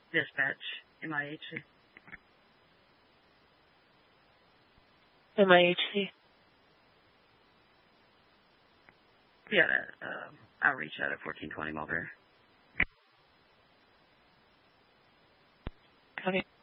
Dispatch, MIHC. MIHC. Yeah, outreach out at 1420 Mulberry. Okay.